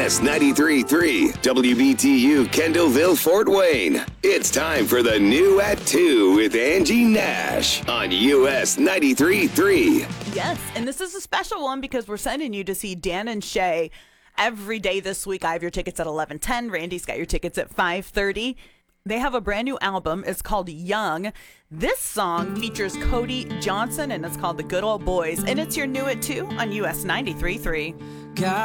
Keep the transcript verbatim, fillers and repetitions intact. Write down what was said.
S ninety-three point three, W B T U Kendallville, Fort Wayne. It's time for the new at two with Angie Nash on U S ninety-three point three. Yes, and this is a special one because we're sending you to see Dan and Shay every day this week. I have your tickets at eleven ten. Randy's got your tickets at five thirty. They have a brand new album. It's called Young. This song features Cody Johnson, and it's called The Good Old Boys. And it's your new at two on U S ninety-three point three.